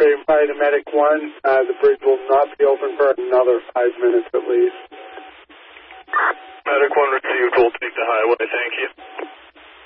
reply to Medic 1. The bridge will not be open for another 5 minutes at least. Medic 1 received. We'll take the highway. Thank you.